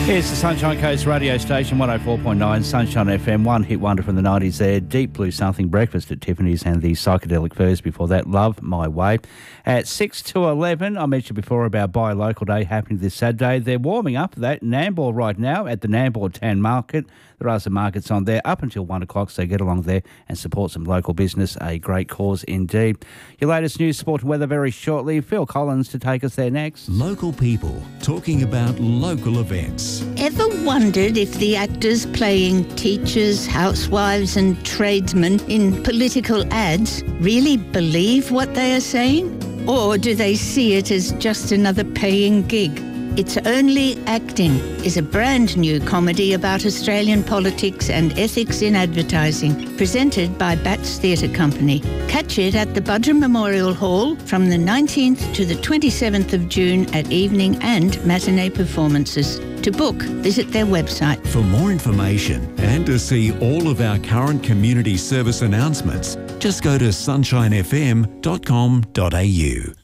It's the Sunshine Coast radio station, 104.9 Sunshine FM, one hit wonder from the 90s there, Deep Blue Something, Breakfast at Tiffany's and the Psychedelic Furs before that, Love My Way. At 6 to 11, I mentioned before about Buy Local Day happening this Saturday. They're warming up that Nambour right now at the Nambour Town Market. There are some markets on there up until 1 o'clock, so get along there and support some local business, a great cause indeed. Your latest news, sport and weather very shortly. Phil Collins to take us there next. Local people talking about local events. Ever wondered if the actors playing teachers, housewives and tradesmen in political ads really believe what they are saying? Or do they see it as just another paying gig? It's Only Acting is a brand new comedy about Australian politics and ethics in advertising, presented by Bats Theatre Company. Catch it at the Budrum Memorial Hall from the 19th to the 27th of June at evening and matinee performances. To book, visit their website. For more information and to see all of our current community service announcements, just go to sunshinefm.com.au.